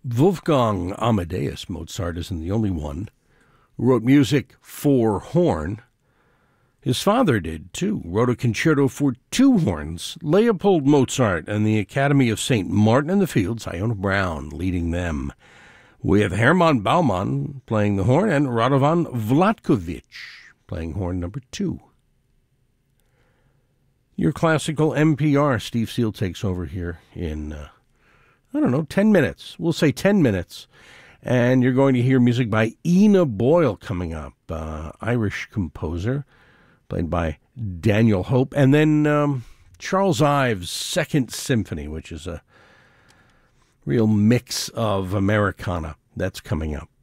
Wolfgang Amadeus Mozart isn't the only one who wrote music for horn. His father did, too, wrote a concerto for two horns. Leopold Mozart and the Academy of St. Martin in the Fields, Iona Brown leading them, with Hermann Baumann playing the horn and Radovan Vlatkovich playing horn number 2. Your classical NPR, Steve Seal takes over here in, 10 minutes. We'll say 10 minutes. And you're going to hear music by Ina Boyle coming up, Irish composer, played by Daniel Hope. And then Charles Ives' Second Symphony, which is a real mix of Americana. That's coming up.